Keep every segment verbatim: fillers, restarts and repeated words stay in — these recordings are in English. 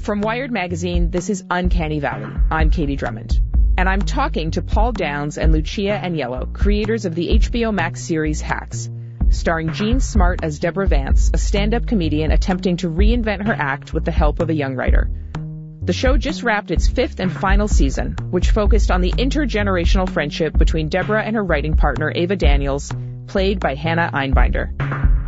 From Wired Magazine, this is Uncanny Valley. I'm Katie Drummond. And I'm talking to Paul Downs and Lucia Aniello, creators of the H B O Max series Hacks, starring Jean Smart as Deborah Vance, a stand-up comedian attempting to reinvent her act with the help of a young writer. The show just wrapped its fifth and final season, which focused on the intergenerational friendship between Deborah and her writing partner, Ava Daniels, played by Hannah Einbinder.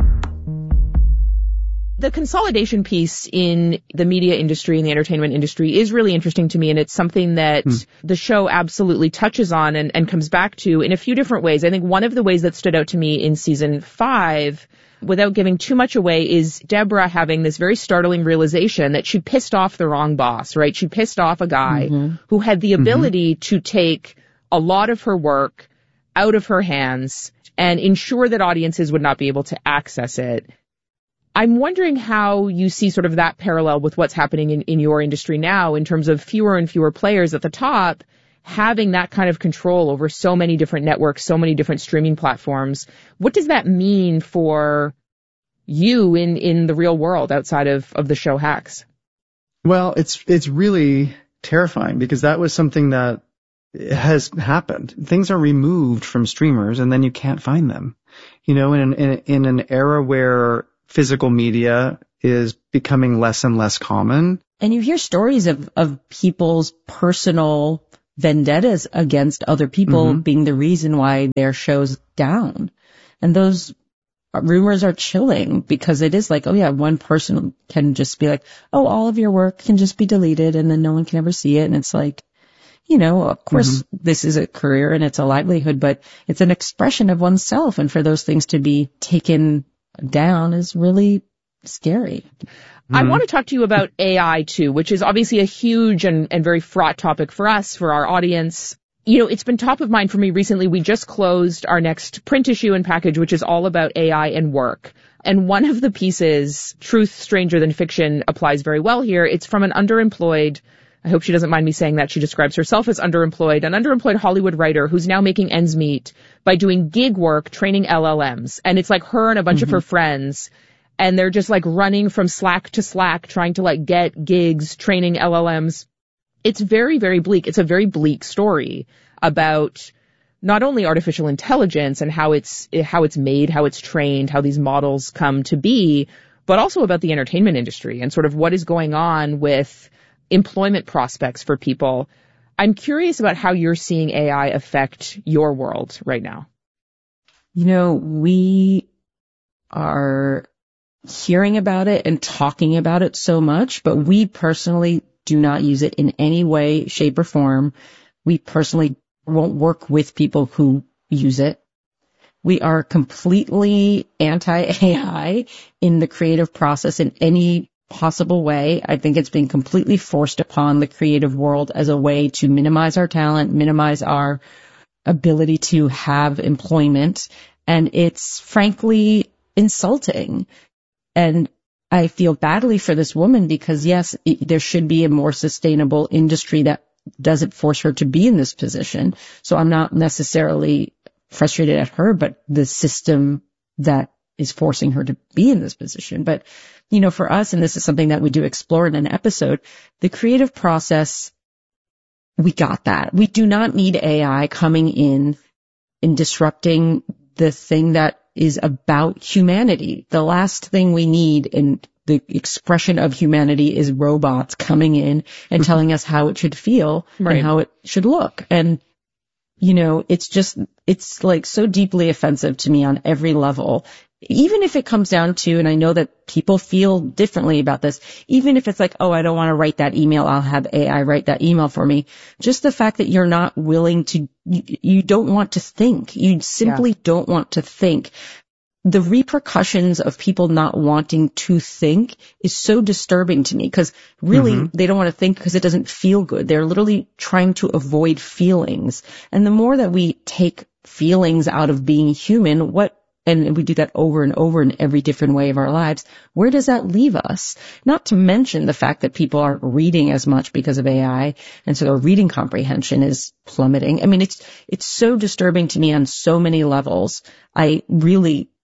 The consolidation piece in the media industry and the entertainment industry is really interesting to me, and it's something that mm. the show absolutely touches on and, and comes back to in a few different ways. I think one of the ways that stood out to me in season five, without giving too much away, is Deborah having this very startling realization that she pissed off the wrong boss, right? She pissed off a guy mm-hmm. who had the ability mm-hmm. to take a lot of her work out of her hands and ensure that audiences would not be able to access it. I'm wondering how you see sort of that parallel with what's happening in, in your industry now in terms of fewer and fewer players at the top having that kind of control over so many different networks, so many different streaming platforms. What does that mean for you in, in the real world outside of, of the show Hacks? Well, it's it's really terrifying because that was something that has happened. Things are removed from streamers and then you can't find them. You know, in in, in an era where physical media is becoming less and less common. And you hear stories of, of people's personal vendettas against other people mm-hmm. being the reason why their show's down. And those rumors are chilling because it is like, oh yeah, one person can just be like, oh, all of your work can just be deleted and then no one can ever see it. And it's like, you know, of course mm-hmm. this is a career and it's a livelihood, but it's an expression of oneself. And for those things to be taken down is really scary. Mm-hmm. I want to talk to you about A I too, which is obviously a huge and, and very fraught topic for us, for our audience. You know, it's been top of mind for me recently. We just closed our next print issue and package, which is all about A I and work. And one of the pieces, Truth Stranger Than Fiction, applies very well here. It's from an underemployed, I hope she doesn't mind me saying that, she describes herself as underemployed, an underemployed Hollywood writer who's now making ends meet by doing gig work training L L Ms. And it's like her and a bunch mm-hmm. of her friends, and they're just like running from Slack to Slack trying to like get gigs training L L Ms. It's very, very bleak. It's a very bleak story about not only artificial intelligence and how it's how it's made, how it's trained, how these models come to be, but also about the entertainment industry and sort of what is going on with employment prospects for people. I'm curious about how you're seeing A I affect your world right now. You know, we are hearing about it and talking about it so much, but we personally do not use it in any way, shape, or form. We personally won't work with people who use it. We are completely anti-A I in the creative process in any possible way. I think it's been completely forced upon the creative world as a way to minimize our talent, minimize our ability to have employment. And it's frankly insulting. And I feel badly for this woman because, yes, it, there should be a more sustainable industry that doesn't force her to be in this position. So I'm not necessarily frustrated at her, but the system that is forcing her to be in this position. But, you know, for us, and this is something that we do explore in an episode, the creative process, we got that. We do not need A I coming in and disrupting the thing that is about humanity. The last thing we need in the expression of humanity is robots coming in and telling us how it should feel right. and how it should look. And, you know, it's just, it's like so deeply offensive to me on every level. Even if it comes down to, and I know that people feel differently about this, even if it's like, oh, I don't want to write that email, I'll have A I write that email for me. Just the fact that you're not willing to, you, you don't want to think. You simply yeah. don't want to think. The repercussions of people not wanting to think is so disturbing to me because really mm-hmm. they don't want to think because it doesn't feel good. They're literally trying to avoid feelings. And the more that we take feelings out of being human, what and we do that over and over in every different way of our lives, where does that leave us? Not to mention the fact that people aren't reading as much because of A I, and so their reading comprehension is plummeting. I mean, it's it's so disturbing to me on so many levels. I really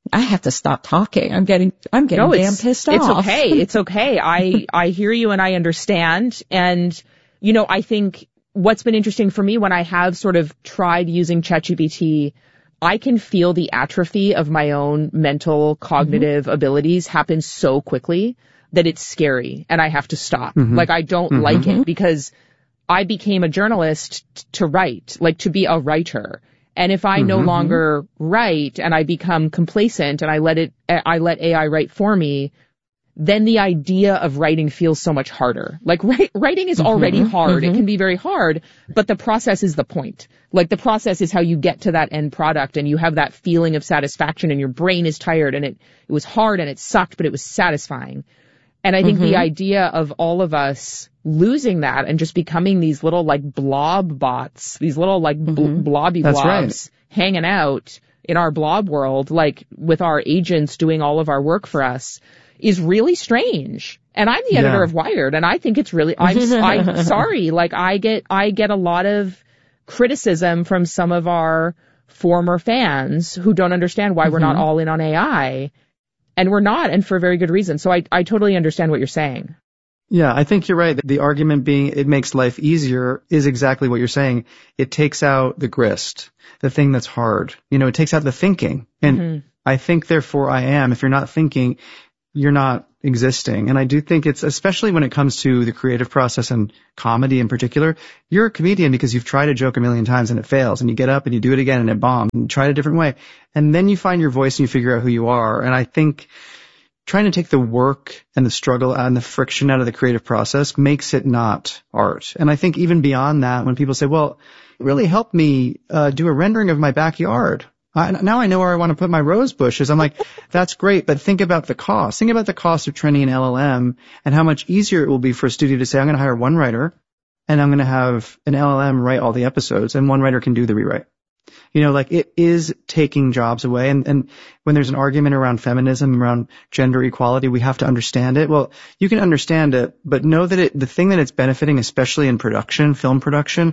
I have to stop talking. I'm getting, I'm getting no, damn pissed it's off. okay. It's okay. I, I hear you and I understand. And, you know, I think what's been interesting for me when I have sort of tried using ChatGPT, I can feel the atrophy of my own mental cognitive mm-hmm. abilities happen so quickly that it's scary and I have to stop. Mm-hmm. Like I don't mm-hmm. like it because I became a journalist t- to write, like to be a writer. And if I mm-hmm. no longer write and I become complacent and I let it, I let A I write for me, then the idea of writing feels so much harder. Like write, writing is already mm-hmm. hard. Mm-hmm. It can be very hard, but the process is the point. Like the process is how you get to that end product and you have that feeling of satisfaction and your brain is tired and it, it was hard and it sucked, but it was satisfying. And I think mm-hmm. the idea of all of us losing that and just becoming these little like blob bots, these little like bl- mm-hmm. blobby That's blobs right. hanging out in our blob world, like with our agents doing all of our work for us, is really strange. And I'm the yeah. editor of Wired, and I think it's really, I'm, I'm sorry, like I get, I get a lot of criticism from some of our former fans who don't understand why mm-hmm. we're not all in on A I. And we're not, and for a very good reason. So I, I totally understand what you're saying. Yeah, I think you're right. The argument being it makes life easier is exactly what you're saying. It takes out the grist, the thing that's hard. You know, it takes out the thinking. And mm-hmm. I think, therefore, I am. If you're not thinking, you're not existing. And I do think it's, especially when it comes to the creative process and comedy in particular, you're a comedian because you've tried a joke a million times and it fails, and you get up and you do it again and it bombs, and you try it a different way. And then you find your voice and you figure out who you are. And I think trying to take the work and the struggle and the friction out of the creative process makes it not art. And I think even beyond that, when people say, well, it really helped me uh, do a rendering of my backyard. I, now I know where I want to put my rose bushes. I'm like, that's great, but think about the cost. Think about the cost of training an L L M and how much easier it will be for a studio to say, I'm going to hire one writer and I'm going to have an L L M write all the episodes and one writer can do the rewrite. You know, like it is taking jobs away. And, and when there's an argument around feminism, around gender equality, we have to understand it. Well, you can understand it, but know that it, the thing that it's benefiting, especially in production, film production,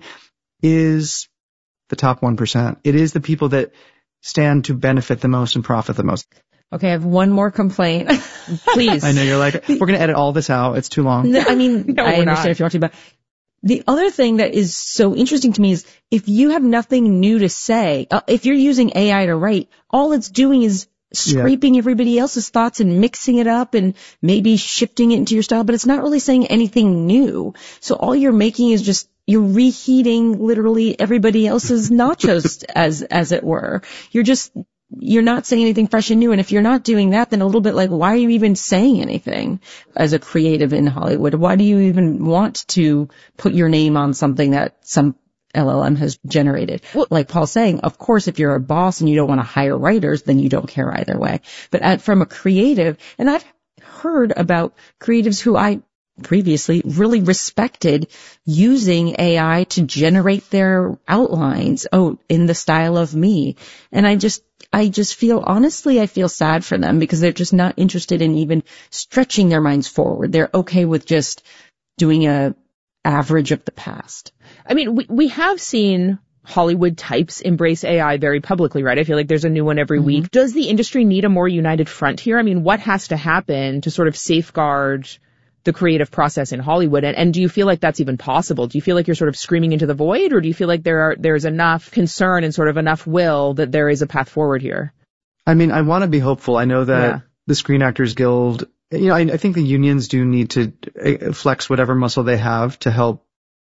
is the top one percent. It is the people that stand to benefit the most and profit the most. Okay, I have one more complaint. Please. I know you're like, we're going to edit all this out. It's too long. No, I mean, no, I understand not. if you want to, but the other thing that is so interesting to me is if you have nothing new to say, uh, if you're using A I to write, all it's doing is scraping yeah. everybody else's thoughts and mixing it up and maybe shifting it into your style, but it's not really saying anything new. So all you're making is just you're reheating literally everybody else's nachos as, as it were. You're just, you're not saying anything fresh and new. And if you're not doing that, then a little bit like, why are you even saying anything as a creative in Hollywood? Why do you even want to put your name on something that some L L M has generated? Well, like Paul's saying, of course, if you're a boss and you don't want to hire writers, then you don't care either way. But at, from a creative, and I've heard about creatives who I previously really respected using A I to generate their outlines, oh, in the style of me. And I just, I just feel, honestly, I feel sad for them because they're just not interested in even stretching their minds forward. They're okay with just doing a average of the past. I mean, we, we have seen Hollywood types embrace A I very publicly, right? I feel like there's a new one every mm-hmm. week. Does the industry need a more united front here? I mean, what has to happen to sort of safeguard the creative process in Hollywood? And, and do you feel like that's even possible? Do you feel like you're sort of screaming into the void, or do you feel like there are, there's enough concern and sort of enough will that there is a path forward here? I mean, I want to be hopeful. I know that yeah. the Screen Actors Guild, you know, I, I think the unions do need to flex whatever muscle they have to help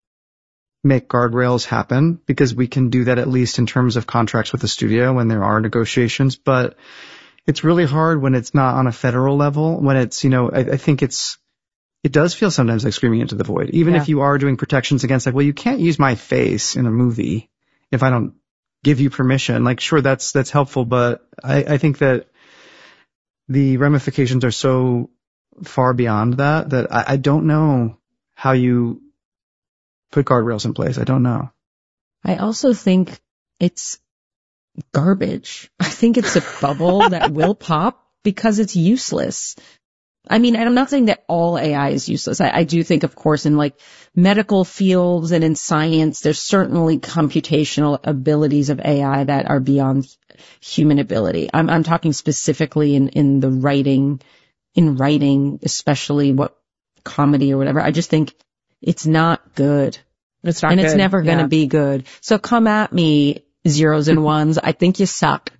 make guardrails happen, because we can do that at least in terms of contracts with the studio when there are negotiations. But it's really hard when it's not on a federal level, when it's, you know, I, I think it's, it does feel sometimes like screaming into the void, even yeah. if you are doing protections against, like, well, you can't use my face in a movie if I don't give you permission. Like, sure, that's, that's helpful, but I, I think that the ramifications are so far beyond that, that I, I don't know how you put guardrails in place. I don't know. I also think it's garbage. I think it's a bubble that will pop because it's useless. I mean, and I'm not saying that all A I is useless. I, I do think, of course, in like medical fields and in science, there's certainly computational abilities of A I that are beyond human ability. I'm, I'm talking specifically in, in the writing, in writing, especially what comedy or whatever. I just think it's not good. It's not and good. it's never going to Yeah. be good. So come at me, zeros and ones. I think you suck.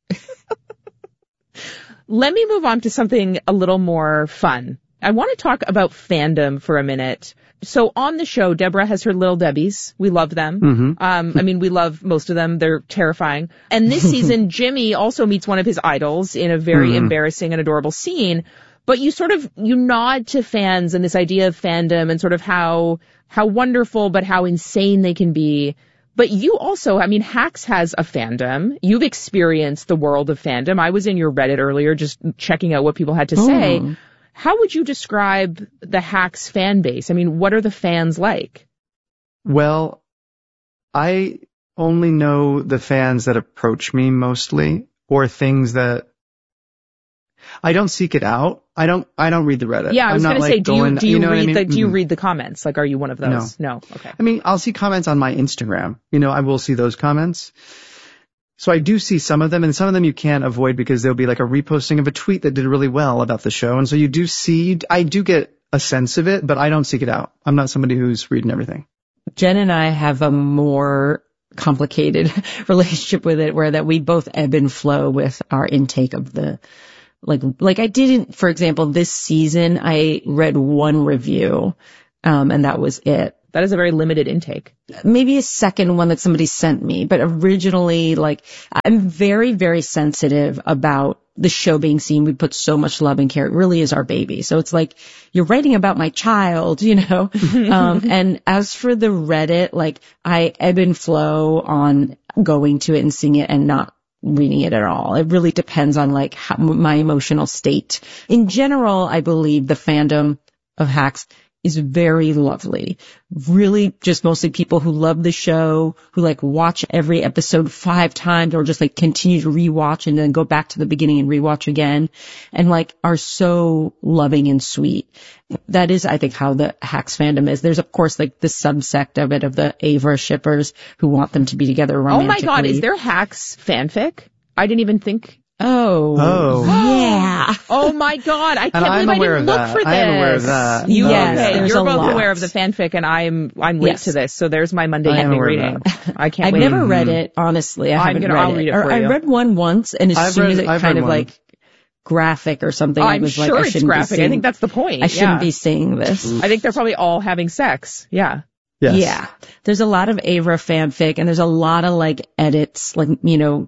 Let me move on to something a little more fun. I want to talk about fandom for a minute. So on the show, Deborah has her little Debbies. We love them. Mm-hmm. Um, I mean, we love most of them. They're terrifying. And this season, Jimmy also meets one of his idols in a very Mhm. embarrassing and adorable scene. But you sort of, you nod to fans and this idea of fandom and sort of how, how wonderful, but how insane they can be. But you also, I mean, Hacks has a fandom. You've experienced the world of fandom. I was in your Reddit earlier just checking out what people had to say. Oh. How would you describe the Hacks fan base? I mean, what are the fans like? Well, I only know the fans that approach me mostly, or things that I don't seek it out. I don't. I don't read the Reddit. Yeah, I was I'm going not, to say, like, do you going- do you, know what I read mean? the do you Mm. read the comments? Like, are you one of those? No. Okay. I mean, I'll see comments on my Instagram. You know, I will see those comments. So I do see some of them, and some of them you can't avoid because there'll be like a reposting of a tweet that did really well about the show. And so you do see, I do get a sense of it, but I don't seek it out. I'm not somebody who's reading everything. Jen and I have a more complicated relationship with it, where that we both ebb and flow with our intake of the, like, like I didn't, for example, this season, I read one review, um, and that was it. That is a very limited intake. Maybe a second one that somebody sent me, but originally, like, I'm very, very sensitive about the show being seen. We put so much love and care. It really is our baby. So it's like, you're writing about my child, you know? um, and as for the Reddit, like, I ebb and flow on going to it and seeing it and not reading it at all. It really depends on like how, my emotional state. In general, I believe the fandom of Hacks is very lovely. Really just mostly people who love the show, who like watch every episode five times or just like continue to rewatch and then go back to the beginning and rewatch again, and like are so loving and sweet. That is, I think, how the Hacks fandom is. There's of course like the subsect of it of the Ava shippers who want them to be together romantically. Oh my God, is there Hacks fanfic? I didn't even think. Oh. Oh. Yeah. Oh my God, I can't I'm believe I aware didn't of look that. for this. I am aware of that. You, Yes, okay, there's you're a both lot. aware of the fanfic, and I'm I'm late Yes. to this. So there's my Monday I am evening aware of reading. that. I can't I've wait. never read it, honestly. I I'm haven't gonna- read I'll it. read it Or for I you. read one once, and as I've soon read- as it I've kind read of one. like graphic or something, I I'm was like, sure I it's shouldn't graphic. be seeing, I think that's the point. I shouldn't yeah. be seeing this. I think they're probably all having sex. Yeah. Yes. Yeah. There's a lot of Avra fanfic, and there's a lot of like edits, like, you know,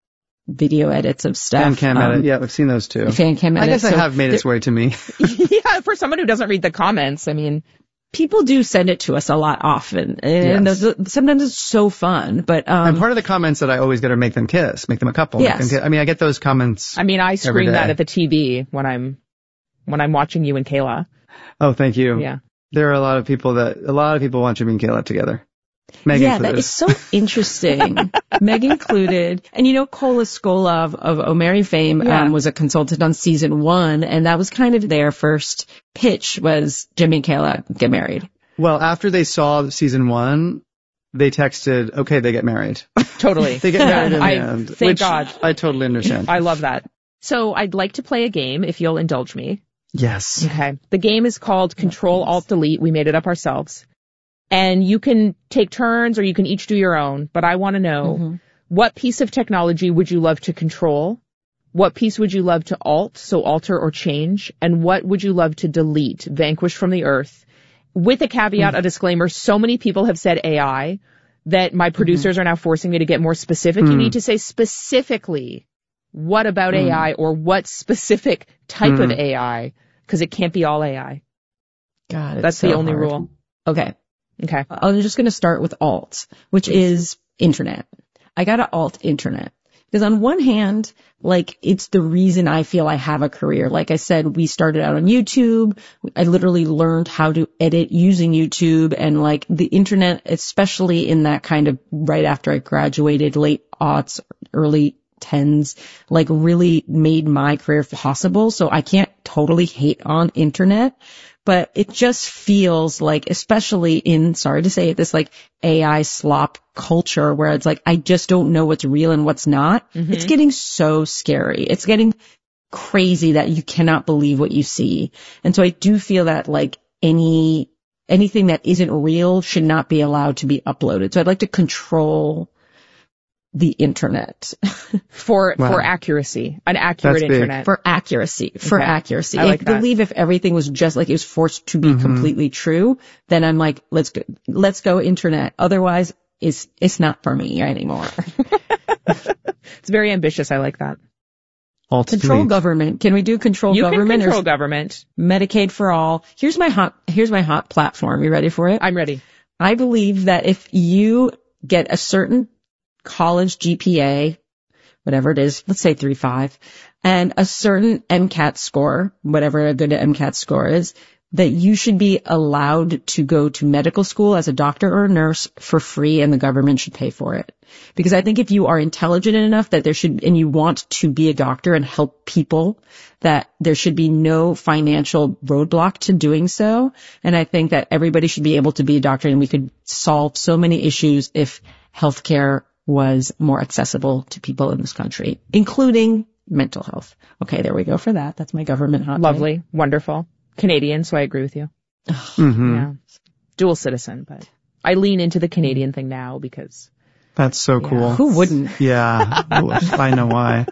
video edits of stuff. Fan cam Um, edit. Yeah, I've seen those too. Fan cam I edits. guess I So have made its way to me. Yeah, for someone who doesn't read the comments, I mean, people do send it to us a lot often, and Yes. those, sometimes it's so fun. But um, And part of the comments that I always get are make them kiss, make them a couple. make Yes. them kiss. I mean, I get those comments. I mean, I scream day. that at the T V when I'm when I'm watching you and Kayla. Oh, thank you. Yeah. There are a lot of people that, a lot of people want Jimmy and Kayla together. Meg yeah, included. that is so interesting. Meg included. And you know, Kola Skolov of Omeri fame Yeah. um, was a consultant on season one, and that was kind of their first pitch was Jimmy and Kayla get married. Well, after they saw season one, they texted, okay, they get married. Totally. They get married in the I, end. thank which God. I totally understand. I love that. So I'd like to play a game if you'll indulge me. Yes. Okay. The game is called Control Alt Delete. We made it up ourselves. And you can take turns or you can each do your own, but I want to know Mhm. what piece of technology would you love to control? What piece would you love to alt, so alter or change? And what would you love to delete, vanquish from the earth? With a caveat, a disclaimer, so many people have said A I that my producers are now forcing me to get more specific. You Mm. need to say specifically what about Mm. A I or what specific type of Mm. A I, because it can't be all A I. God, it's That's so the only hard. rule. Okay. Okay. I'm just going to start with alt, which is internet. I got to alt internet. Because on one hand, like, it's the reason I feel I have a career. Like I said, we started out on YouTube. I literally learned how to edit using YouTube, and like the internet, especially in that kind of right after I graduated, late aughts, early tens, like really made my career possible. So I can't totally hate on internet, but it just feels like, especially in, sorry to say it, this like A I slop culture where it's like, I just don't know what's real and what's not. Mm-hmm. It's getting so scary. It's getting crazy that you cannot believe what you see. And so I do feel that like any, anything that isn't real should not be allowed to be uploaded. So I'd like to control the internet for, wow. for accuracy, an accurate That's internet. Big. For accuracy, for okay. accuracy. I like I that. believe if everything was just like it was forced to be mm-hmm. completely true, then I'm like, let's go, let's go internet. Otherwise, it's, it's not for me anymore. It's very ambitious. I like that. Alt control delete. Government. Can we do control you government? You can control government. Medicaid for all. Here's my hot, here's my hot platform. You ready for it? I'm ready. I believe that if you get a certain college G P A, whatever it is, let's say three point five, and a certain MCAT score, whatever a good MCAT score is, that you should be allowed to go to medical school as a doctor or a nurse for free, and the government should pay for it. Because I think if you are intelligent enough that there should, and you want to be a doctor and help people, that there should be no financial roadblock to doing so. And I think that everybody should be able to be a doctor, and we could solve so many issues if healthcare was more accessible to people in this country, including mental health. Okay, there we go for that. That's my government hot Lovely. Day. Wonderful. Canadian, so I agree with you. Mm-hmm. Yeah. Dual citizen, but I lean into the Canadian thing now because. That's so yeah. cool. Who wouldn't? Yeah. I know why.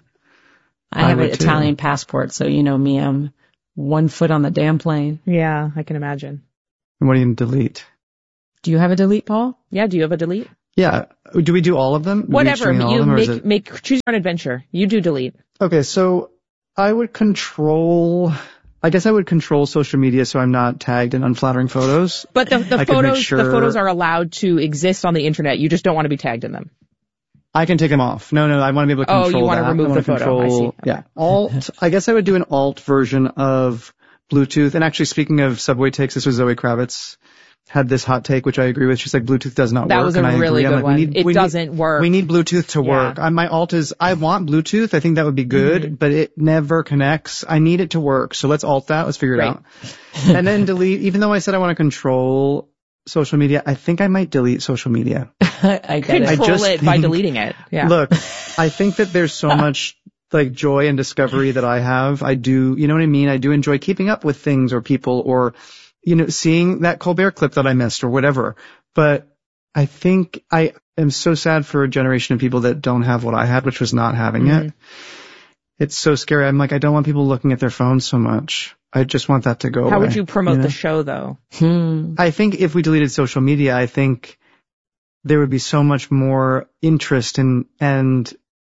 I, I have an too. Italian passport, so you know me, I'm one foot on the damn plane. Yeah, I can imagine. And what do you delete? Do you have a delete, Paul? Yeah, do you have a delete? Yeah. Do we do all of them? Whatever. You them, make, it... make, choose your own adventure. You do delete. Okay, so I would control, I guess I would control social media so I'm not tagged in unflattering photos. But the, the photos, sure... the photos are allowed to exist on the internet. You just don't want to be tagged in them. I can take them off. No, no, I want to be able to control that. Oh, you want that. to remove the photo. Control, I see. Okay. Yeah. Alt, I guess I would do an alt version of Bluetooth. And actually, speaking of subway takes, this was Zoe Kravitz had this hot take, which I agree with. She's like, Bluetooth does not that work. That was a and really I good like, one. we need, it we doesn't need, work. We need Bluetooth to yeah. work. I, my alt is, I want Bluetooth. I think that would be good, mm-hmm. but it never connects. I need it to work. So let's alt that. Let's figure Great. it out. And then delete, even though I said I want to control social media, I think I might delete social media. I get it. Control I just it think, by deleting it. Yeah. Look, I think that there's so much like joy and discovery that I have. I do, you know what I mean? I do enjoy keeping up with things or people or, you know, seeing that Colbert clip that I missed or whatever. But I think I am so sad for a generation of people that don't have what I had, which was not having mm-hmm. it. It's so scary. I'm like, I don't want people looking at their phones so much. I just want that to go How away. would you promote you know? the show, though? Hmm. I think if we deleted social media, I think there would be so much more interest in, and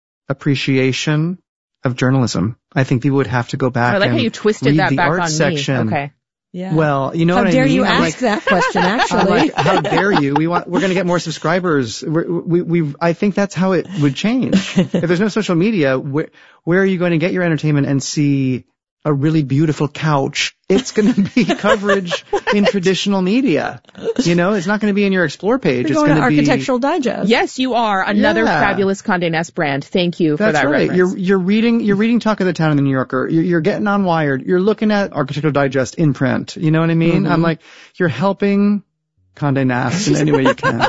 appreciation of journalism. I think people would have to go back I like and how you twisted read that the back art on section. me. Okay. Yeah. Well, you know how what I dare mean? you I'm ask like, that question, actually. I'm like, how dare you? We want, we're going to get more subscribers. We're, we, we, I think that's how it would change. If there's no social media, where, where are you going to get your entertainment and see a really beautiful couch? It's going to be coverage in traditional media. You know, it's not going to be in your Explore page. You're it's going going to be Architectural Digest. Yes, you are. Another Yeah. fabulous Condé Nast brand. Thank you for That's that right. reference. You're you're reading you're reading Talk of the Town in the New Yorker. You're, you're getting on Wired. You're looking at Architectural Digest in print. You know what I mean? Mm-hmm. I'm like, you're helping Condé Nast in any way you can.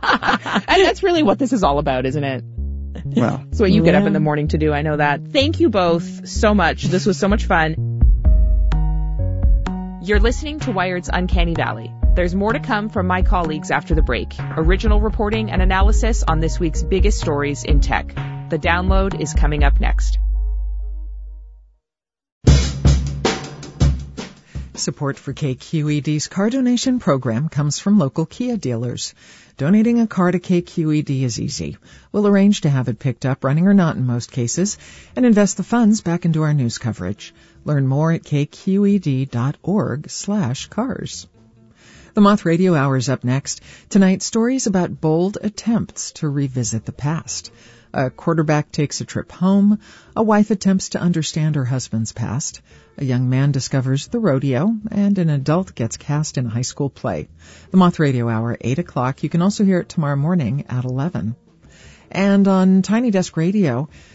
And that's really what this is all about, isn't it? Well, It's what you get Yeah. up in the morning to do. I know that. Thank you both so much. This was so much fun. You're listening to Wired's Uncanny Valley. There's more to come from my colleagues after the break. Original reporting and analysis on this week's biggest stories in tech. The download is coming up next. Support for K Q E D's car donation program comes from local Kia dealers. Donating a car to K Q E D is easy. We'll arrange to have it picked up, running or not in most cases, and invest the funds back into our news coverage. Learn more at kqed.org slash cars. The Moth Radio Hour is up next. Tonight, stories about bold attempts to revisit the past. A quarterback takes a trip home. A wife attempts to understand her husband's past. A young man discovers the rodeo, and an adult gets cast in a high school play. The Moth Radio Hour, eight o'clock. You can also hear it tomorrow morning at eleven. And on Tiny Desk Radio,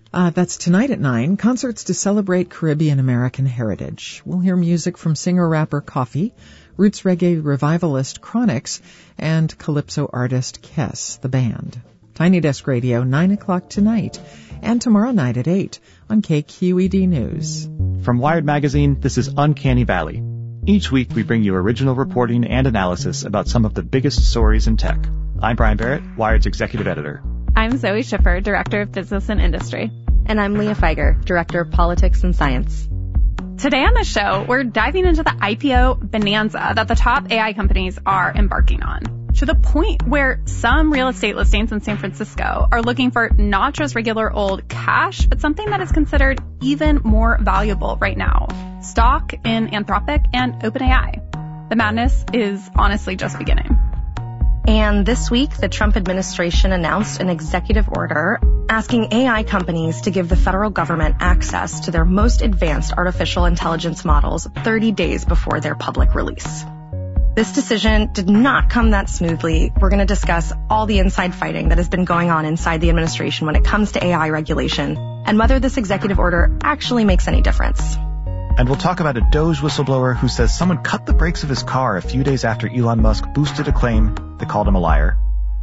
Uh, that's tonight at nine, concerts to celebrate Caribbean American heritage. We'll hear music from singer-rapper Coffee, roots reggae revivalist Chronix, and calypso artist Kess, the band. Tiny Desk Radio, nine o'clock tonight, and tomorrow night at eight on K Q E D News. From Wired Magazine, this is Uncanny Valley. Each week we bring you original reporting and analysis about some of the biggest stories in tech. I'm Brian Barrett, Wired's executive editor. I'm Zoe Schiffer, Director of Business and Industry. And I'm Leah Feiger, Director of Politics and Science. Today on the show, we're diving into the I P O bonanza that the top A I companies are embarking on, to the point where some real estate listings in San Francisco are looking for not just regular old cash, but something that is considered even more valuable right now: stock in Anthropic and OpenAI. The madness is honestly just beginning. And this week, the Trump administration announced an executive order asking A I companies to give the federal government access to their most advanced artificial intelligence models thirty days before their public release. This decision did not come that smoothly. We're going to discuss all the inside fighting that has been going on inside the administration when it comes to A I regulation and whether this executive order actually makes any difference. And we'll talk about a Doge whistleblower who says someone cut the brakes of his car a few days after Elon Musk boosted a claim that called him a liar.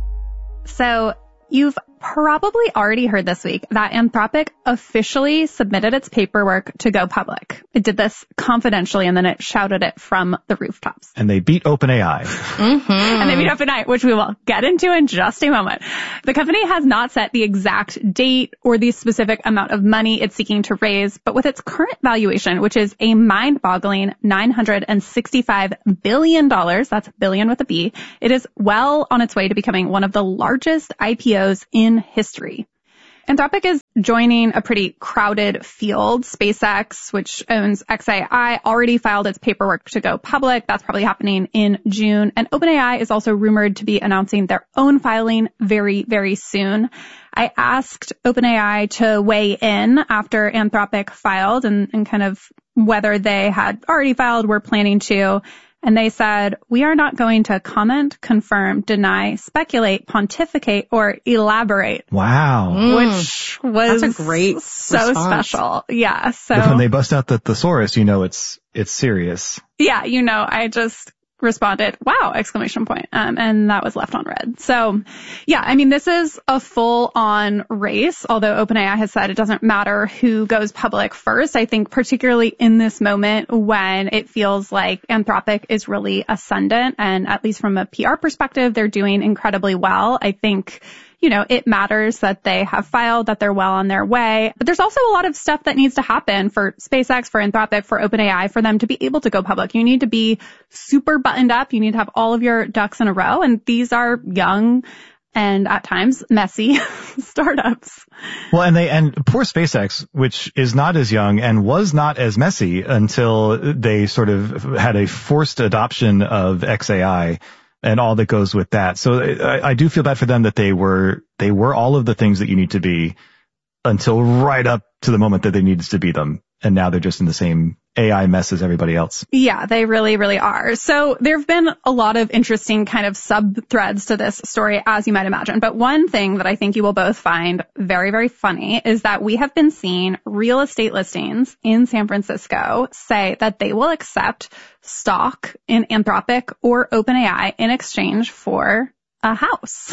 So you've probably already heard this week that Anthropic officially submitted its paperwork to go public. It did this confidentially, and then it shouted it from the rooftops. And they beat OpenAI. Mm-hmm. And they beat OpenAI, which we will get into in just a moment. The company has not set the exact date or the specific amount of money it's seeking to raise, but with its current valuation, which is a mind-boggling nine hundred sixty-five billion dollars, that's billion with a B, it is well on its way to becoming one of the largest I P Os in in history. Anthropic is joining a pretty crowded field. SpaceX, which owns X A I, already filed its paperwork to go public. That's probably happening in June. And OpenAI is also rumored to be announcing their own filing very, very soon. I asked OpenAI to weigh in after Anthropic filed and, and kind of whether they had already filed, were planning to. And they said, we are not going to comment, confirm, deny, speculate, pontificate, or elaborate. Wow. Mm. Which was That's a great so response. special. Yeah. So When they bust out the thesaurus, you know it's it's serious. yeah, you know, I just responded, wow, exclamation point. Um, and that was left on red. So yeah, I mean, this is a full on race, although OpenAI has said it doesn't matter who goes public first. I think particularly in this moment when it feels like Anthropic is really ascendant, and at least from a P R perspective, they're doing incredibly well. I think, you know, it matters that they have filed, that they're well on their way. But there's also a lot of stuff that needs to happen for SpaceX, for Anthropic, for OpenAI, for them to be able to go public. You need to be super buttoned up. You need to have all of your ducks in a row. And these are young and at times messy startups. Well, and they, and poor SpaceX, which is not as young and was not as messy until they sort of had a forced adoption of X A I. And all that goes with that. So I, I do feel bad for them that they were they were all of the things that you need to be until right up to the moment that they needed to be them. And now they're just in the same A I mess as everybody else. Yeah, they really, really are. So there have been a lot of interesting kind of sub-threads to this story, as you might imagine. But one thing that I think you will both find very, very funny is that we have been seeing real estate listings in San Francisco say that they will accept stock in Anthropic or OpenAI in exchange for a house.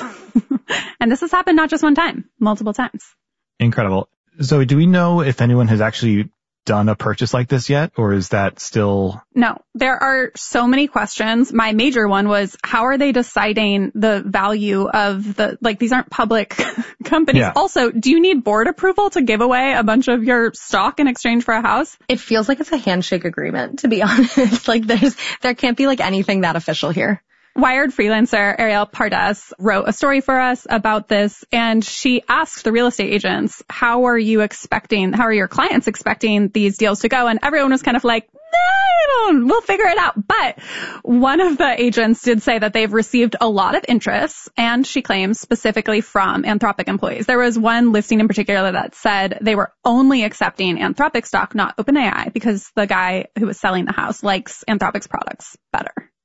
And this has happened not just one time, multiple times. Incredible. Zoe, do we know if anyone has actually done a purchase like this yet, or is that still? No, there are so many questions. My major one was, how are they deciding the value of the, like, these aren't public companies. Yeah. Also, do you need board approval to give away a bunch of your stock in exchange for a house? It feels like it's a handshake agreement, to be honest. Like there's, there can't be like anything that official here. Wired freelancer Ariel Pardes wrote a story for us about this, and she asked the real estate agents, how are you expecting, how are your clients expecting these deals to go? And everyone was kind of like, nah, I don't, we'll figure it out. But one of the agents did say that they've received a lot of interest, and she claims specifically from Anthropic employees. There was one listing in particular that said they were only accepting Anthropic stock, not OpenAI, because the guy who was selling the house likes Anthropic's products better.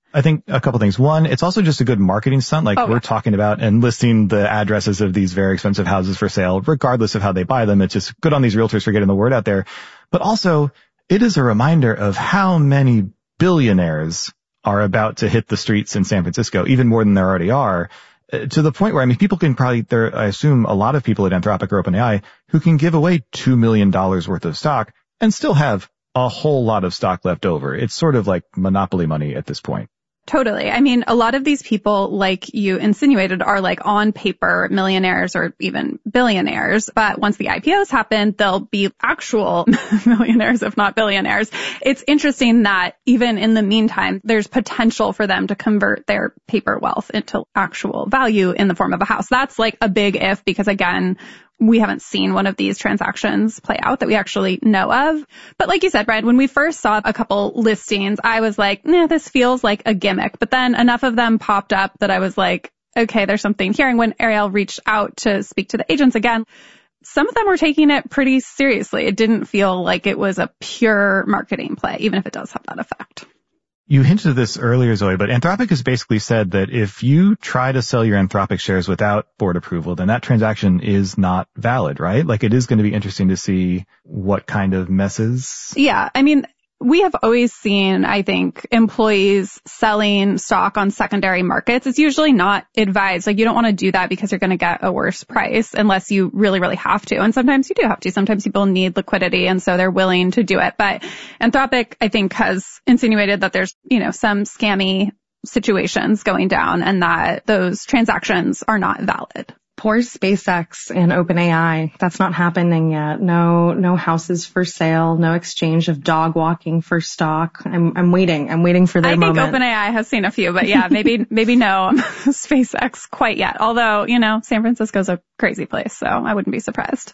I think a couple things. One, it's also just a good marketing stunt. Like oh, we're yeah. talking about and listing the addresses of these very expensive houses for sale, regardless of how they buy them. It's just good on these realtors for getting the word out there. But also, it is a reminder of how many billionaires are about to hit the streets in San Francisco, even more than there already are, uh, to the point where, I mean, people can probably, there, I assume a lot of people at Anthropic or OpenAI who can give away two million dollars worth of stock and still have a whole lot of stock left over. It's sort of like monopoly money at this point. Totally. I mean, a lot of these people, like you insinuated, are like on paper millionaires or even billionaires. But once the I P Os happen, they'll be actual millionaires, if not billionaires. It's interesting that even in the meantime, there's potential for them to convert their paper wealth into actual value in the form of a house. That's like a big if, because again, we haven't seen one of these transactions play out that we actually know of. But like you said, Brian, when we first saw a couple listings, I was like, nah, this feels like a gimmick. But then enough of them popped up that I was like, okay, there's something here. And when Ariel reached out to speak to the agents again, some of them were taking it pretty seriously. It didn't feel like it was a pure marketing play, even if it does have that effect. You hinted at this earlier, Zoe, but Anthropic has basically said that if you try to sell your Anthropic shares without board approval, then that transaction is not valid, right? Like it is going to be interesting to see what kind of messes. Yeah. I mean, we have always seen, I think, employees selling stock on secondary markets. It's usually not advised. Like you don't want to do that because you're going to get a worse price unless you really, really have to. And sometimes you do have to. Sometimes people need liquidity and so they're willing to do it. But Anthropic, I think, has insinuated that there's, you know, some scammy situations going down and that those transactions are not valid. Poor SpaceX and OpenAI. That's not happening yet. No, no houses for sale. No exchange of dog walking for stock. I'm, I'm waiting. I'm waiting for their I think moment. OpenAI has seen a few, but yeah, maybe, maybe no SpaceX quite yet. Although, you know, San Francisco's a crazy place, so I wouldn't be surprised.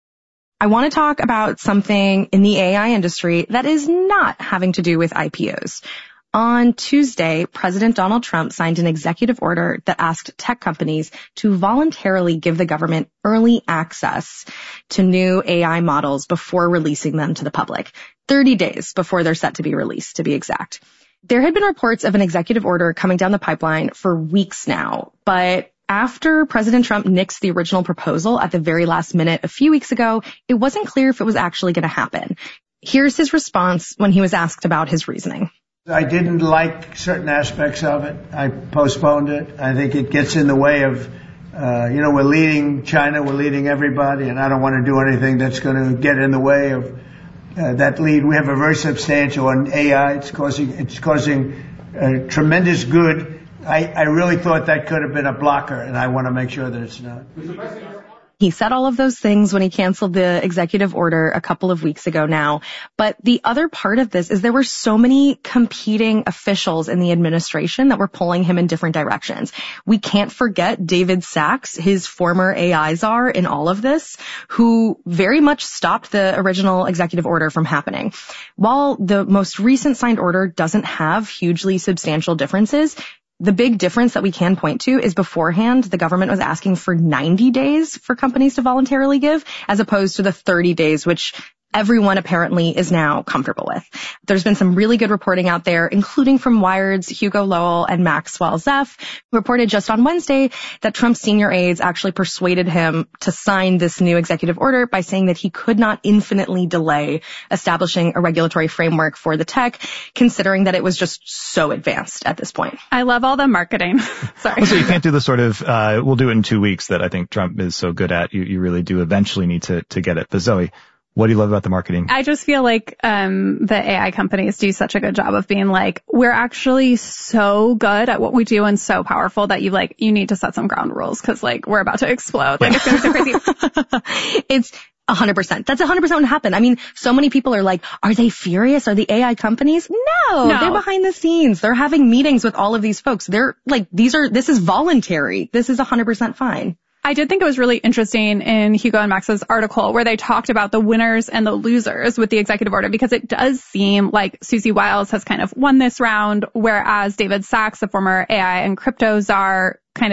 I want to talk about something in the A I industry that is not having to do with I P Os. On Tuesday, President Donald Trump signed an executive order that asked tech companies to voluntarily give the government early access to new A I models before releasing them to the public, thirty days before they're set to be released, to be exact. There had been reports of an executive order coming down the pipeline for weeks now, but after President Trump nixed the original proposal at the very last minute a few weeks ago, it wasn't clear if it was actually going to happen. Here's his response when he was asked about his reasoning. I didn't like certain aspects of it. I postponed it. I think it gets in the way of, uh, you know, we're leading China, we're leading everybody, and I don't want to do anything that's going to get in the way of uh, that lead. We have a very substantial on A I. It's causing, it's causing uh, tremendous good. I, I really thought that could have been a blocker, and I want to make sure that it's not. He said all of those things when he canceled the executive order a couple of weeks ago now. But the other part of this is there were so many competing officials in the administration that were pulling him in different directions. We can't forget David Sachs, his former A I czar in all of this, who very much stopped the original executive order from happening. While the most recent signed order doesn't have hugely substantial differences, the big difference that we can point to is beforehand, the government was asking for ninety days for companies to voluntarily give, as opposed to the thirty days, which everyone apparently is now comfortable with. There's been some really good reporting out there, including from Wired's Hugo Lowell and Maxwell Zeff, who reported just on Wednesday that Trump's senior aides actually persuaded him to sign this new executive order by saying that he could not infinitely delay establishing a regulatory framework for the tech, considering that it was just so advanced at this point. I love all the marketing. Sorry. Also, you can't do the sort of, uh, we'll do it in two weeks that I think Trump is so good at. You, you really do eventually need to, to get it. But Zoe, what do you love about the marketing? I just feel like um the A I companies do such a good job of being like, we're actually so good at what we do and so powerful that you like, you need to set some ground rules because like we're about to explode. Like it's going to be so crazy. It's A hundred percent. That's a hundred percent what happened. I mean, so many people are like, are they furious? Are the A I companies? No, no, they're behind the scenes. They're having meetings with all of these folks. They're like, these are, this is voluntary. This is a hundred percent fine. I did think it was really interesting in Hugo and Max's article where they talked about the winners and the losers with the executive order, because it does seem like Susie Wiles has kind of won this round, whereas David Sachs, the former A I and crypto czar, kind of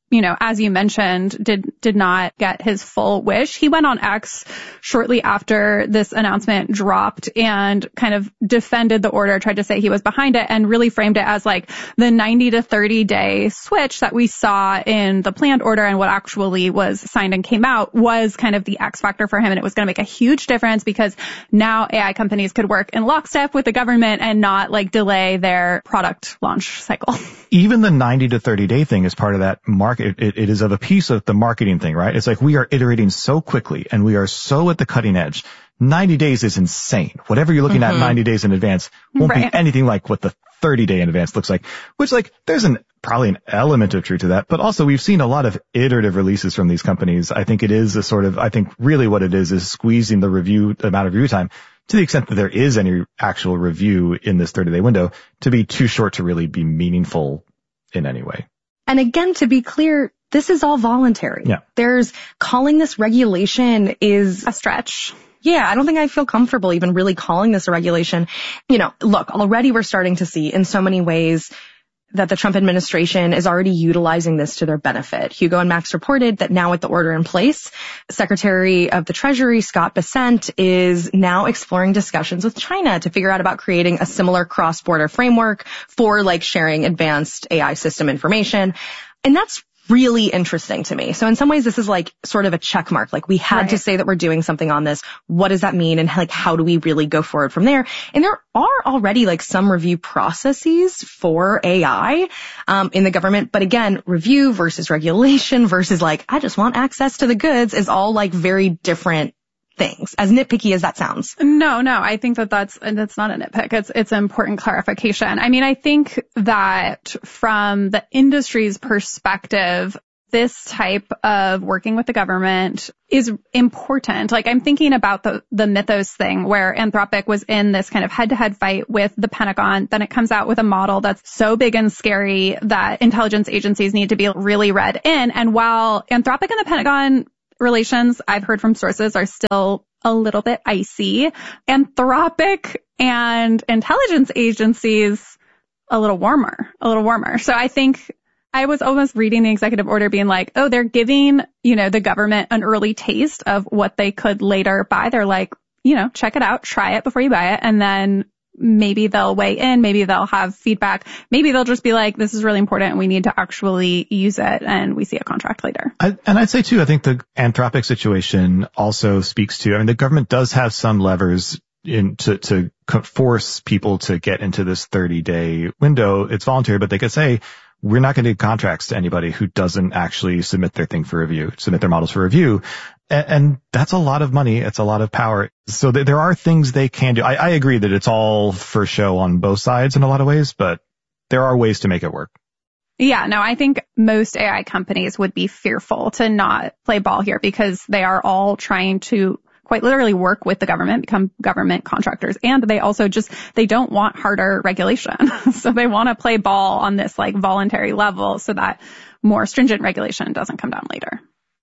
you know, as you mentioned, did did not get his full wish. He went on X shortly after this announcement dropped and kind of defended the order, tried to say he was behind it, and really framed it as like the ninety to thirty day switch that we saw in the planned order, and what actually was signed and came out was kind of the X factor for him. And it was going to make a huge difference because now A I companies could work in lockstep with the government and not like delay their product launch cycle. Even the ninety to thirty day thing is part of that market. It, it is of a piece of the marketing thing, right? It's like we are iterating so quickly and we are so at the cutting edge. ninety days is insane. Whatever you're looking mm-hmm. at ninety days in advance won't right. be anything like what the thirty day in advance looks like, which like there's an probably an element of truth to that. But also we've seen a lot of iterative releases from these companies. I think it is a sort of, I think really what it is is squeezing the review, the amount of review time to the extent that there is any actual review in this thirty day window to be too short to really be meaningful in any way. And again, to be clear, this is all voluntary. Yeah. There's calling this regulation is a stretch. Yeah, I don't think I feel comfortable even really calling this a regulation. You know, look, already we're starting to see in so many ways that the Trump administration is already utilizing this to their benefit. Hugo and Max reported that now with the order in place, Secretary of the Treasury, Scott Bessent, is now exploring discussions with China to figure out about creating a similar cross-border framework for like sharing advanced A I system information. And that's really interesting to me. So in some ways, this is like sort of a check mark. Like we had right. to say that we're doing something on this. What does that mean? And like, how do we really go forward from there? And there are already like some review processes for A I, um, in the government. But again, review versus regulation versus like, I just want access to the goods is all like very different things, as nitpicky as that sounds. No, no, I think that that's, that's not a nitpick. It's, it's an important clarification. I mean, I think that from the industry's perspective, this type of working with the government is important. Like I'm thinking about the, the Mythos thing where Anthropic was in this kind of head-to-head fight with the Pentagon. Then it comes out with a model that's so big and scary that intelligence agencies need to be really read in. And while Anthropic and the Pentagon relations, I've heard from sources, are still a little bit icy, Anthropic and intelligence agencies a little warmer, a little warmer. So I think I was almost reading the executive order being like, oh, they're giving, you know, the government an early taste of what they could later buy. They're like, you know, check it out, try it before you buy it. And then maybe they'll weigh in, maybe they'll have feedback. Maybe they'll just be like, this is really important and we need to actually use it, and we see a contract later. I, and I'd say too, I think the Anthropic situation also speaks to, I mean, the government does have some levers in to, to force people to get into this thirty day window. It's voluntary, but they could say, we're not going to give contracts to anybody who doesn't actually submit their thing for review, submit their models for review. And, and that's a lot of money. It's a lot of power. So th- there are things they can do. I, I agree that it's all for show on both sides in a lot of ways, but there are ways to make it work. Yeah, no, I think most A I companies would be fearful to not play ball here because they are all trying to quite literally work with the government, become government contractors. And they also just, they don't want harder regulation. So they want to play ball on this like voluntary level so that more stringent regulation doesn't come down later.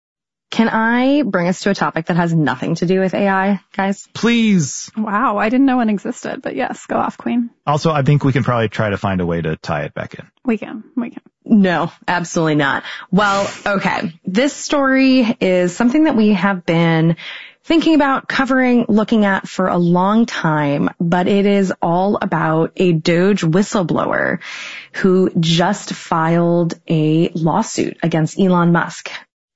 Can I bring us to a topic that has nothing to do with A I, guys? Please. Wow, I didn't know one existed, but yes, go off, Queen. Also, I think we can probably try to find a way to tie it back in. We can, we can. No, absolutely not. Well, okay. This story is something that we have been thinking about covering, looking at for a long time, but it is all about a Doge whistleblower who just filed a lawsuit against Elon Musk.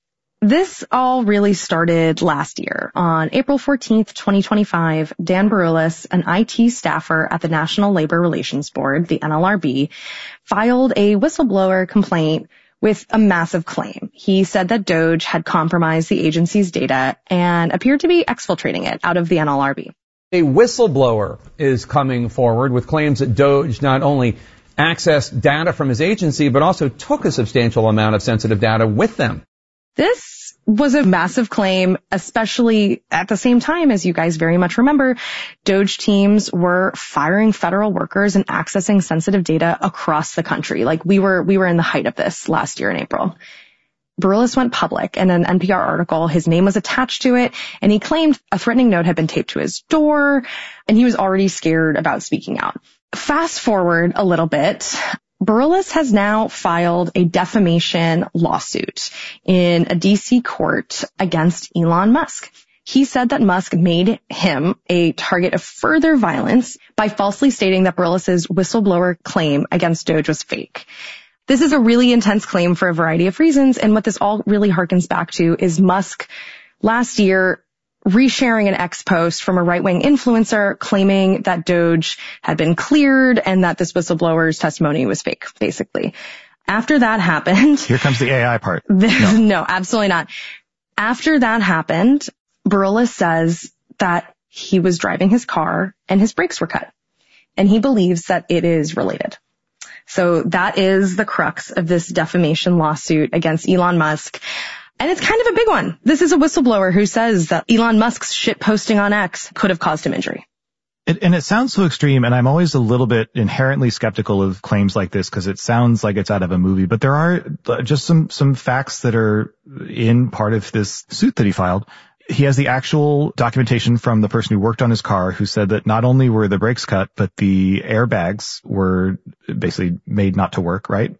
This all really started last year. On April fourteenth, twenty twenty-five, Dan Baroulis, an I T staffer at the National Labor Relations Board, the N L R B, filed a whistleblower complaint with a massive claim. He said that Doge had compromised the agency's data and appeared to be exfiltrating it out of the N L R B. A whistleblower is coming forward with claims that Doge not only accessed data from his agency, but also took a substantial amount of sensitive data with them. This was a massive claim, especially at the same time, as you guys very much remember, Doge teams were firing federal workers and accessing sensitive data across the country. Like we were, we were in the height of this last year in April. Baroulis went public in an N P R article. His name was attached to it, and he claimed a threatening note had been taped to his door, and he was already scared about speaking out. Fast forward a little bit. Bouroulis has now filed a defamation lawsuit in a D C court against Elon Musk. He said that Musk made him a target of further violence by falsely stating that Bouroulis' whistleblower claim against Doge was fake. This is a really intense claim for a variety of reasons, and what this all really harkens back to is Musk last year resharing an X post from a right-wing influencer claiming that Doge had been cleared and that this whistleblower's testimony was fake, basically. After that happened... Here comes the A I part. This, no. no, absolutely not. After that happened, Bouroulis says that he was driving his car and his brakes were cut. And he believes that it is related. So that is the crux of this defamation lawsuit against Elon Musk. And it's kind of a big one. This is a whistleblower who says that Elon Musk's shit posting on X could have caused him injury. It, and it sounds so extreme, and I'm always a little bit inherently skeptical of claims like this because it sounds like it's out of a movie. But there are just some, some facts that are in part of this suit that he filed. He has the actual documentation from the person who worked on his car who said that not only were the brakes cut, but the airbags were basically made not to work, right?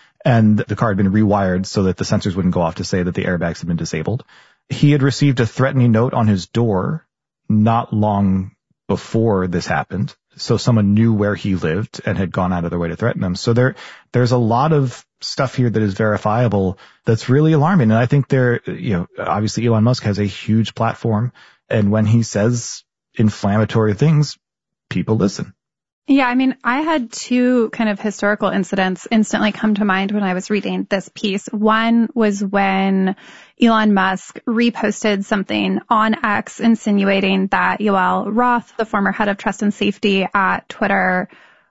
And the car had been rewired so that the sensors wouldn't go off to say that the airbags had been disabled. He had received a threatening note on his door not long before this happened. So someone knew where he lived and had gone out of their way to threaten him. So there, there's a lot of stuff here that is verifiable that's really alarming. And I think there, you know, obviously Elon Musk has a huge platform. And when he says inflammatory things, people listen. Yeah, I mean, I had two kind of historical incidents instantly come to mind when I was reading this piece. One was when Elon Musk reposted something on X insinuating that Yoel Roth, the former head of trust and safety at Twitter,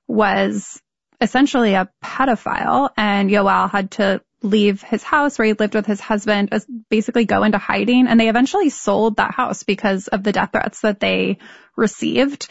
was essentially a pedophile, and Yoel had to leave his house where he lived with his husband, basically go into hiding, and they eventually sold that house because of the death threats that they received.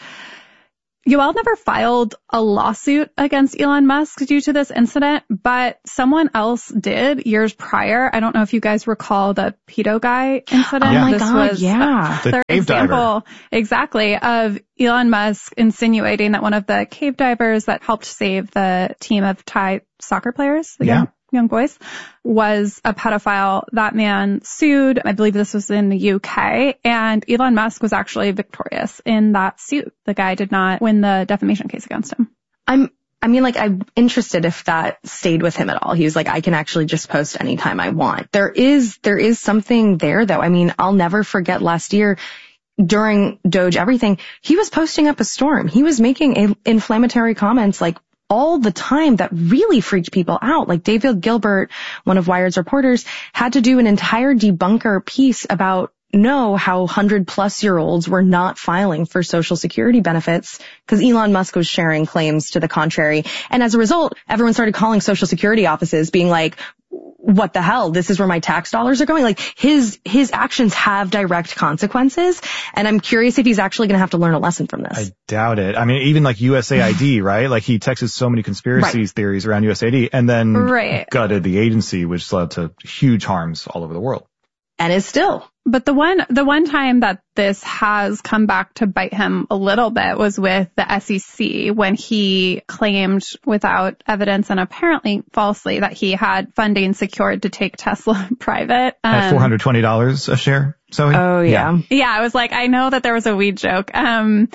Yoel never filed a lawsuit against Elon Musk due to this incident, but someone else did years prior. I don't know if you guys recall the pedo guy incident. Oh my this God, was yeah. The third cave example, diver. exactly, of Elon Musk insinuating that one of the cave divers that helped save the team of Thai soccer players, the Yeah. young, young boys, was a pedophile. That man sued. I believe this was in the U K, and Elon Musk was actually victorious in that suit. The guy did not win the defamation case against him. I'm, I mean, like, I'm interested if that stayed with him at all. He was like, I can actually just post anytime I want. There is, there is something there though. I mean, I'll never forget last year during Doge everything, he was posting up a storm. He was making a, inflammatory comments like all the time that really freaked people out. Like David Gilbert, one of Wired's reporters, had to do an entire debunker piece about know how hundred plus year olds were not filing for social security benefits because Elon Musk was sharing claims to the contrary. And as a result, everyone started calling social security offices being like, what the hell? This is where my tax dollars are going. Like his, his actions have direct consequences. And I'm curious if he's actually going to have to learn a lesson from this. I doubt it. I mean, even like U S A I D, right? Like he texted so many conspiracy Right. theories around U S A I D and then Right. gutted the agency, which led to huge harms all over the world. And is still. But the one, the one time that this has come back to bite him a little bit was with the S E C when he claimed without evidence and apparently falsely that he had funding secured to take Tesla private. Um, At four hundred twenty dollars a share. So Oh yeah. Yeah, I was like, I know that there was a weed joke. Um,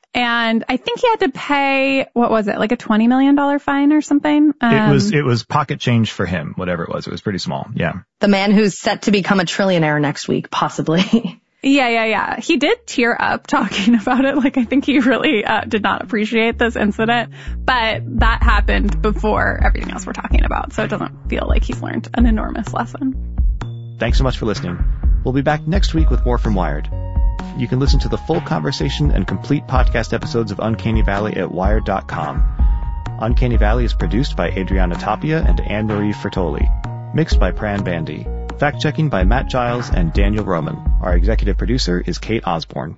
and I think he had to pay, what was it, like a twenty million dollars fine or something? Um, It was, it was pocket change for him, whatever it was. It was pretty small. Yeah. The man who's set to become a trillionaire next week, possibly. Yeah, yeah, yeah. He did tear up talking about it. Like, I think he really uh, did not appreciate this incident. But that happened before everything else we're talking about. So it doesn't feel like he's learned an enormous lesson. Thanks so much for listening. We'll be back next week with more from Wired. You can listen to the full conversation and complete podcast episodes of Uncanny Valley at wired dot com. Uncanny Valley is produced by Adriana Tapia and Anne-Marie Fertoli. Mixed by Pran Bandy. Fact-checking by Matt Giles and Daniel Roman. Our executive producer is Kate Osborne.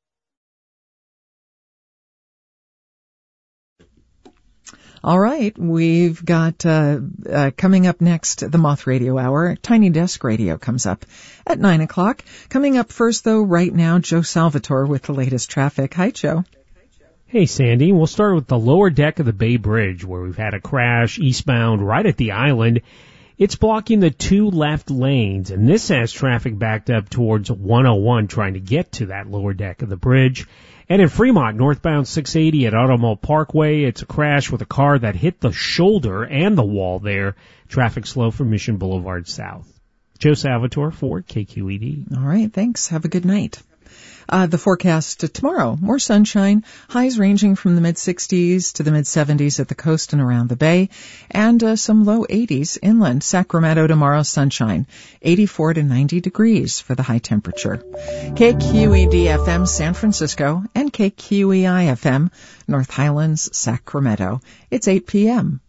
All right, we've got uh, uh coming up next, the Moth Radio Hour. Tiny Desk Radio comes up at nine o'clock. Coming up first, though, right now, Joe Salvatore with the latest traffic. Hi, Joe. Hey, Sandy. We'll start with the lower deck of the Bay Bridge, where we've had a crash eastbound right at the island. It's blocking the two left lanes, and this has traffic backed up towards one oh one trying to get to that lower deck of the bridge. And in Fremont, northbound six eighty at Automall Parkway, it's a crash with a car that hit the shoulder and the wall there. Traffic slow from Mission Boulevard south. Joe Salvatore for K Q E D. All right, thanks. Have a good night. Uh, the forecast tomorrow, more sunshine, highs ranging from the mid sixties to the mid seventies at the coast and around the bay, and uh, some low eighties inland. Sacramento tomorrow, sunshine, eighty-four to ninety degrees for the high temperature. K Q E D F M San Francisco and K Q E I F M North Highlands, Sacramento. It's eight p.m.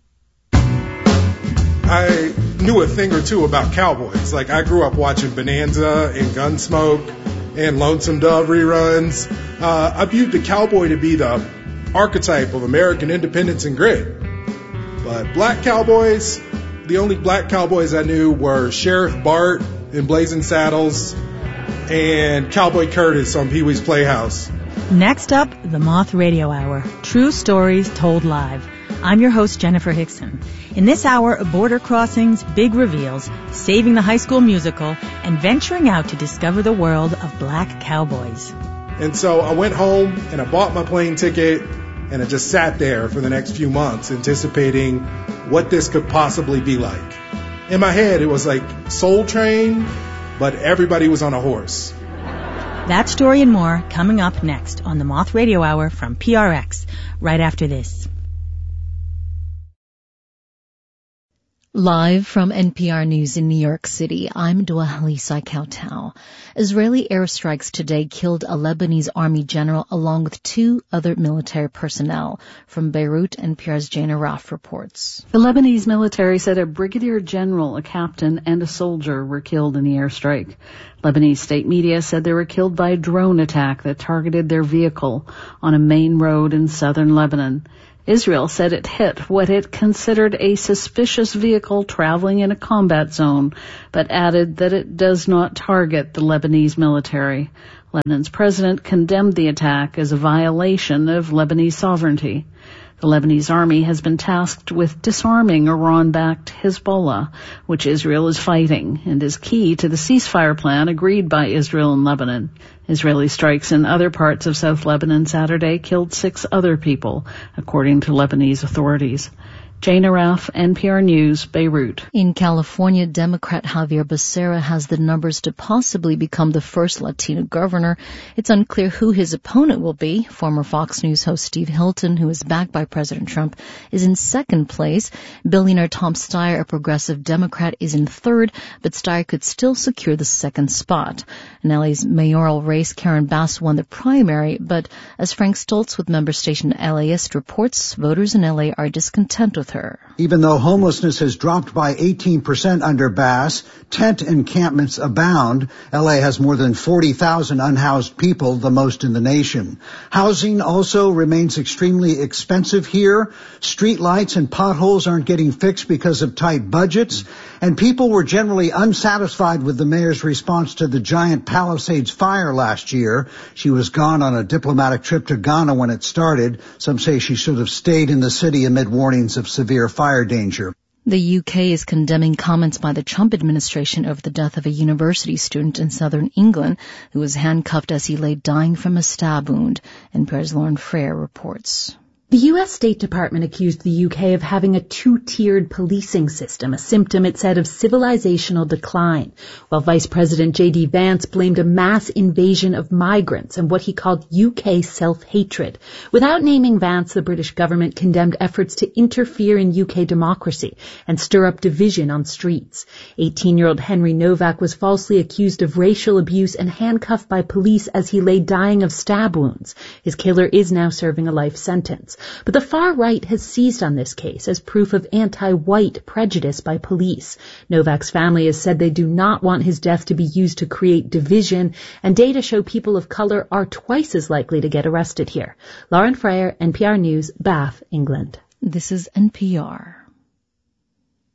I knew a thing or two about cowboys. Like, I grew up watching Bonanza and Gunsmoke and Lonesome Dove reruns. Uh, I viewed the cowboy to be the archetype of American independence and grit. But black cowboys, the only black cowboys I knew were Sheriff Bart in Blazing Saddles and Cowboy Curtis on Pee-wee's Playhouse. Next up, the Moth Radio Hour. True stories told live. I'm your host, Jennifer Hickson. In this hour, border crossings, big reveals, saving the high school musical, and venturing out to discover the world of black cowboys. And so I went home and I bought my plane ticket and I just sat there for the next few months anticipating what this could possibly be like. In my head, it was like Soul Train, but everybody was on a horse. That story and more coming up next on the Moth Radio Hour from P R X, right after this. Live from N P R News in New York City, I'm Dua Halisa Kautau. Israeli airstrikes today killed a Lebanese army general along with two other military personnel. From Beirut, N P R's Jane Araf reports. The Lebanese military said a brigadier general, a captain, and a soldier were killed in the airstrike. Lebanese state media said they were killed by a drone attack that targeted their vehicle on a main road in southern Lebanon. Israel said it hit what it considered a suspicious vehicle traveling in a combat zone, but added that it does not target the Lebanese military. Lebanon's president condemned the attack as a violation of Lebanese sovereignty. The Lebanese army has been tasked with disarming Iran-backed Hezbollah, which Israel is fighting, and is key to the ceasefire plan agreed by Israel and Lebanon. Israeli strikes in other parts of South Lebanon Saturday killed six other people, according to Lebanese authorities. Jane Araf, N P R News, Beirut. In California, Democrat Javier Becerra has the numbers to possibly become the first Latino governor. It's unclear who his opponent will be. Former Fox News host Steve Hilton, who is backed by President Trump, is in second place. Billionaire Tom Steyer, a progressive Democrat, is in third, but Steyer could still secure the second spot. In L A's mayoral race, Karen Bass won the primary, but as Frank Stoltz with member station LAist reports, voters in L A are discontent with her. Even though homelessness has dropped by eighteen percent under Bass, tent encampments abound. L A has more than forty thousand unhoused people, the most in the nation. Housing also remains extremely expensive here. Street lights and potholes aren't getting fixed because of tight budgets. And people were generally unsatisfied with the mayor's response to the giant Palisades fire last year. She was gone on a diplomatic trip to Ghana when it started. Some say she should have stayed in the city amid warnings of severe fire danger. The U K is condemning comments by the Trump administration over the death of a university student in southern England who was handcuffed as he lay dying from a stab wound. N P R's Lauren Frayer reports. The U S State Department accused the U K of having a two-tiered policing system, a symptom, it said, of civilizational decline, while Vice President J D Vance blamed a mass invasion of migrants and what he called U K self-hatred. Without naming Vance, the British government condemned efforts to interfere in U K democracy and stir up division on streets. eighteen-year-old Henry Novak was falsely accused of racial abuse and handcuffed by police as he lay dying of stab wounds. His killer is now serving a life sentence. But the far right has seized on this case as proof of anti-white prejudice by police. Novak's family has said they do not want his death to be used to create division, and data show people of color are twice as likely to get arrested here. Lauren Frayer, N P R News, Bath, England. This is N P R.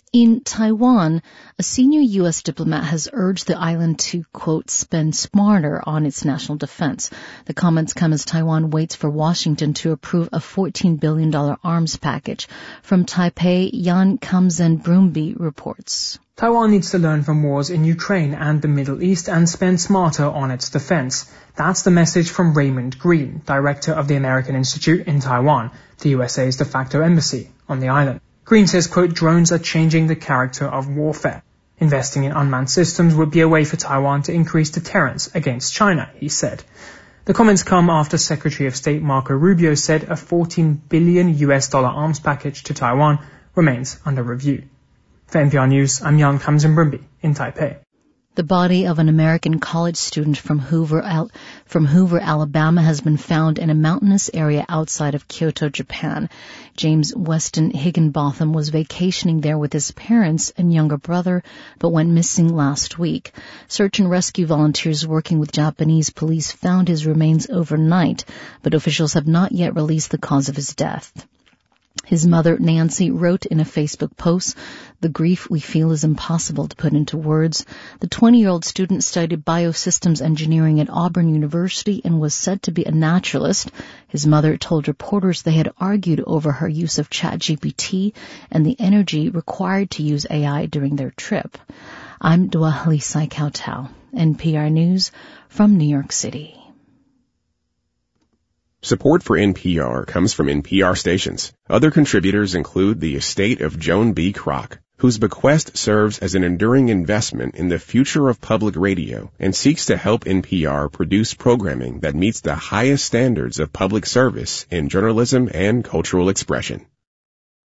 In Taiwan, a senior U S diplomat has urged the island to, quote, spend smarter on its national defense. The comments come as Taiwan waits for Washington to approve a fourteen billion dollars arms package. From Taipei, Yan Kamzen-Brumbi reports. Taiwan needs to learn from wars in Ukraine and the Middle East and spend smarter on its defense. That's the message from Raymond Green, director of the American Institute in Taiwan, the U S A's de facto embassy on the island. Green says, quote, drones are changing the character of warfare. Investing in unmanned systems would be a way for Taiwan to increase deterrence against China, he said. The comments come after Secretary of State Marco Rubio said a fourteen billion U S dollar arms package to Taiwan remains under review. For N P R News, I'm Yan Kamzen-Brumbi in Taipei. The body of an American college student from Hoover, Al- from Hoover, Alabama has been found in a mountainous area outside of Kyoto, Japan. James Weston Higginbotham was vacationing there with his parents and younger brother, but went missing last week. Search and rescue volunteers working with Japanese police found his remains overnight, but officials have not yet released the cause of his death. His mother, Nancy, wrote in a Facebook post, "The grief we feel is impossible to put into words." The twenty-year-old student studied biosystems engineering at Auburn University and was said to be a naturalist. His mother told reporters they had argued over her use of ChatGPT and the energy required to use A I during their trip. I'm Dwali Saikautau, N P R News from New York City. Support for N P R comes from N P R stations. Other contributors include the estate of Joan B. Kroc, whose bequest serves as an enduring investment in the future of public radio and seeks to help N P R produce programming that meets the highest standards of public service in journalism and cultural expression.